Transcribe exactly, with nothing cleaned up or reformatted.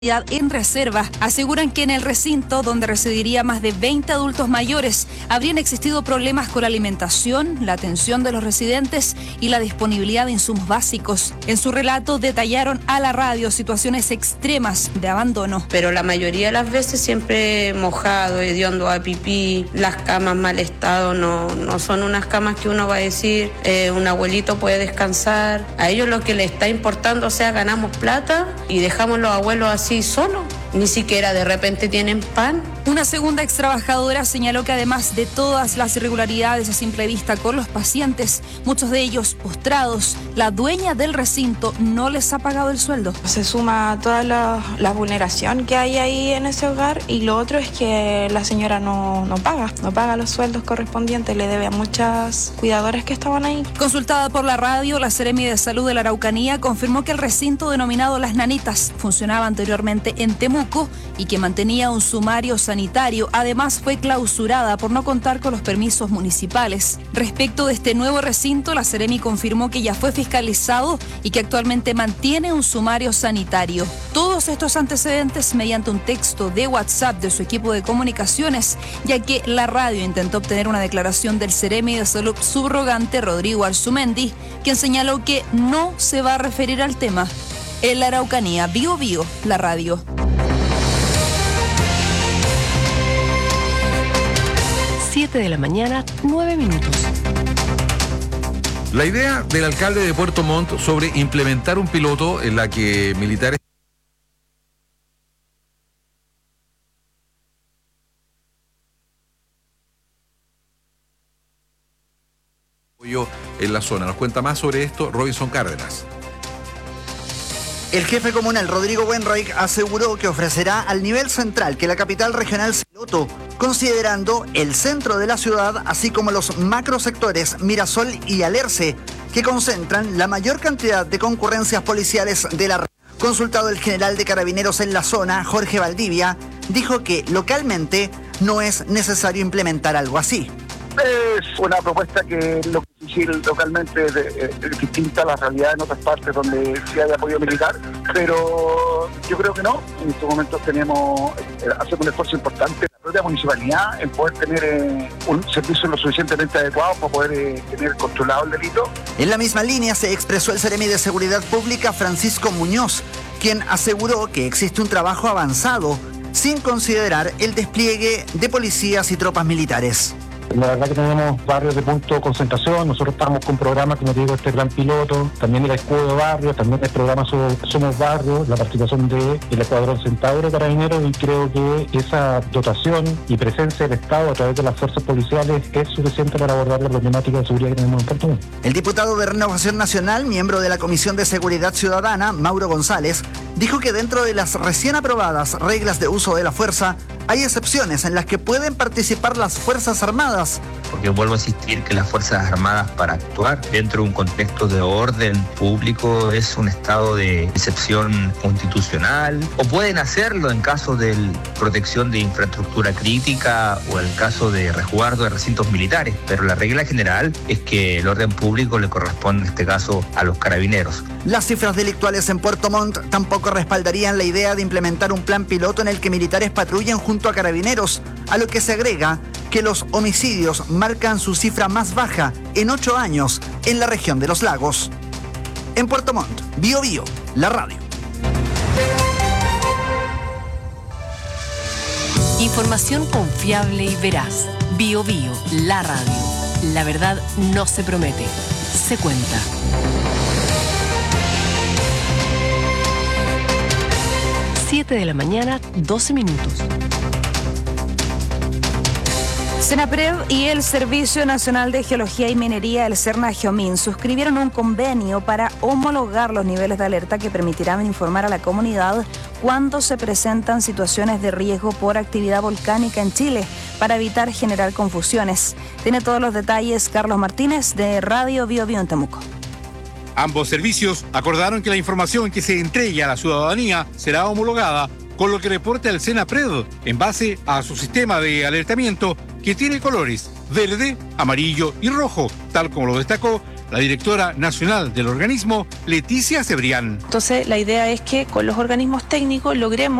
en reserva. Aseguran que en el recinto, donde residiría más de veinte adultos mayores, habrían existido problemas con la alimentación, la atención de los residentes y la disponibilidad de insumos básicos. En su relato detallaron a la radio situaciones extremas de abandono. Pero la mayoría de las veces siempre mojado, hediondo a pipí, las camas mal estado, no, no son unas camas que uno va a decir, eh, un abuelito puede descansar. A ellos lo que les está importando, o sea, ganamos plata y dejamos los abuelos así solo, ni siquiera de repente tienen pan. Una segunda ex trabajadora señaló que además de todas las irregularidades a simple vista con los pacientes, muchos de ellos postrados, la dueña del recinto no les ha pagado el sueldo. Se suma toda la, la vulneración que hay ahí en ese hogar, y lo otro es que la señora no, no paga, no paga los sueldos correspondientes, le debe a muchas cuidadoras que estaban ahí. Consultada por la radio, la Seremi de Salud de la Araucanía confirmó que el recinto denominado Las Nanitas funcionaba anteriormente en Temuco y que mantenía un sumario sanitario. Además, fue clausurada por no contar con los permisos municipales. Respecto de este nuevo recinto, la Seremi confirmó que ya fue fiscalizado y que actualmente mantiene un sumario sanitario. Todos estos antecedentes mediante un texto de WhatsApp de su equipo de comunicaciones, ya que la radio intentó obtener una declaración del Seremi de Salud subrogante Rodrigo Arzumendi, quien señaló que no se va a referir al tema. En la Araucanía, Bio Bio, la radio. siete de la mañana, nueve minutos. La idea del alcalde de Puerto Montt sobre implementar un piloto en la que militares en la zona. Nos cuenta más sobre esto Robinson Cárdenas. El jefe comunal Rodrigo Wenreich aseguró que ofrecerá al nivel central que la capital regional sea piloto, considerando el centro de la ciudad, así como los macrosectores Mirasol y Alerce, que concentran la mayor cantidad de concurrencias policiales de la red. Consultado el general de Carabineros en la zona, Jorge Valdivia, dijo que localmente no es necesario implementar algo así. Es una propuesta que lo que exigir localmente es, es distinta a la realidad en otras partes donde sí hay apoyo militar, pero yo creo que no. En estos momentos tenemos, eh, hacemos un esfuerzo importante la propia municipalidad en poder tener eh, un servicio lo suficientemente adecuado para poder eh, tener controlado el delito. En la misma línea se expresó el Seremi de Seguridad Pública Francisco Muñoz, quien aseguró que existe un trabajo avanzado sin considerar el despliegue de policías y tropas militares. La verdad que tenemos barrios de punto de concentración, nosotros estamos con programas, como te digo, este gran piloto, también el escudo de barrio, también el programa Somos Barrio, la participación del Escuadrón Centauro de Carabineros, y creo que esa dotación y presencia del Estado a través de las fuerzas policiales es suficiente para abordar la problemática de seguridad que tenemos en Puerto Montt. El diputado de Renovación Nacional, miembro de la Comisión de Seguridad Ciudadana, Mauro González, dijo que dentro de las recién aprobadas reglas de uso de la fuerza, hay excepciones en las que pueden participar las Fuerzas Armadas. Porque vuelvo a insistir que las Fuerzas Armadas, para actuar dentro de un contexto de orden público, es un estado de excepción constitucional, o pueden hacerlo en caso de protección de infraestructura crítica o en caso de resguardo de recintos militares, pero la regla general es que el orden público le corresponde en este caso a los carabineros. Las cifras delictuales en Puerto Montt tampoco respaldarían la idea de implementar un plan piloto en el que militares patrullen junto a carabineros, a lo que se agrega que los homicidios marcan su cifra más baja en ocho años en la región de los lagos. En Puerto Montt, Bio Bio, la radio. Información confiable y veraz. Bio Bio, la radio. La verdad no se promete, se cuenta. siete de la mañana, doce minutos. Senaprev y el Servicio Nacional de Geología y Minería, el Serna Geomin, suscribieron un convenio para homologar los niveles de alerta que permitirán informar a la comunidad cuando se presentan situaciones de riesgo por actividad volcánica en Chile, para evitar generar confusiones. Tiene todos los detalles Carlos Martínez de Radio Bio Bio en Temuco. Ambos servicios acordaron que la información que se entregue a la ciudadanía será homologada con lo que reporta el Senapred en base a su sistema de alertamiento, que tiene colores verde, amarillo y rojo, tal como lo destacó la directora nacional del organismo, Leticia Cebrián. Entonces, la idea es que con los organismos técnicos logremos